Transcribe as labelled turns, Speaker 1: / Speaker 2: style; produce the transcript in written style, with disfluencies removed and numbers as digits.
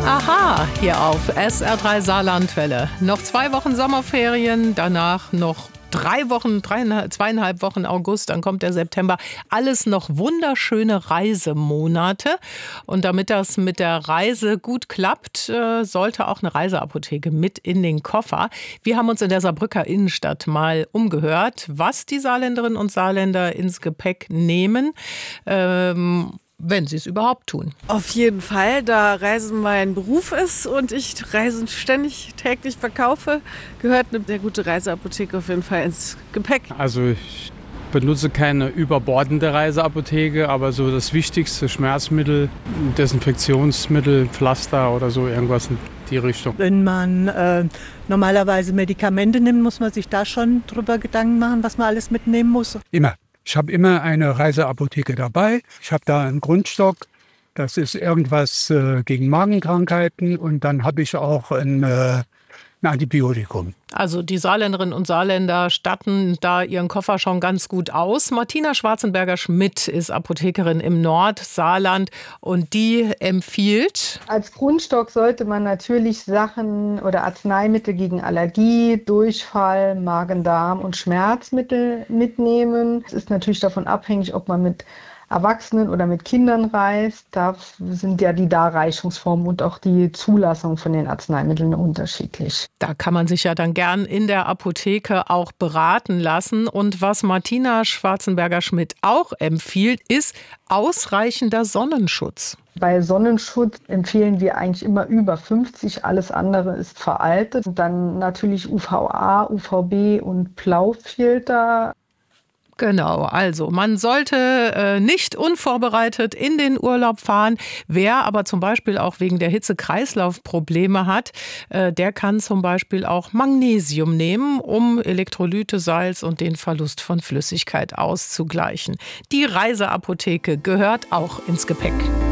Speaker 1: Aha, hier auf SR3 Saarlandwelle. Noch 2 Wochen Sommerferien, danach noch 3 Wochen, 2,5 Wochen August, dann kommt der September. Alles noch wunderschöne Reisemonate. Und damit das mit der Reise gut klappt, sollte auch eine Reiseapotheke mit in den Koffer. Wir haben uns in der Saarbrücker Innenstadt mal umgehört, was die Saarländerinnen und Saarländer ins Gepäck nehmen. Wenn sie es überhaupt tun.
Speaker 2: Auf jeden Fall, da Reisen mein Beruf ist und ich Reisen ständig, täglich verkaufe, gehört eine sehr gute Reiseapotheke auf jeden Fall ins Gepäck.
Speaker 3: Also ich benutze keine überbordende Reiseapotheke, aber so das Wichtigste, Schmerzmittel, Desinfektionsmittel, Pflaster oder so, irgendwas in die Richtung.
Speaker 4: Wenn man normalerweise Medikamente nimmt, muss man sich da schon drüber Gedanken machen, was man alles mitnehmen muss.
Speaker 5: Immer. Ich habe immer eine Reiseapotheke dabei. Ich habe da einen Grundstock. Das ist irgendwas gegen Magenkrankheiten. Und dann habe ich auch ein Antibiotikum.
Speaker 1: Also die Saarländerinnen und Saarländer statten da ihren Koffer schon ganz gut aus. Martina Schwarzenberger-Schmidt ist Apothekerin im Nordsaarland und die empfiehlt:
Speaker 6: Als Grundstock sollte man natürlich Sachen oder Arzneimittel gegen Allergie, Durchfall, Magen-Darm und Schmerzmittel mitnehmen. Es ist natürlich davon abhängig, ob man mit Erwachsenen oder mit Kindern reist. Da sind ja die Darreichungsformen und auch die Zulassung von den Arzneimitteln unterschiedlich.
Speaker 1: Da kann man sich ja dann gern in der Apotheke auch beraten lassen. Und was Martina Schwarzenberger-Schmidt auch empfiehlt, ist ausreichender Sonnenschutz.
Speaker 6: Bei Sonnenschutz empfehlen wir eigentlich immer über 50. Alles andere ist veraltet. Dann natürlich UVA, UVB und Blaufilter.
Speaker 1: Genau, also man sollte nicht unvorbereitet in den Urlaub fahren. Wer aber zum Beispiel auch wegen der Hitze Kreislaufprobleme hat, der kann zum Beispiel auch Magnesium nehmen, um Elektrolyte, Salz und den Verlust von Flüssigkeit auszugleichen. Die Reiseapotheke gehört auch ins Gepäck.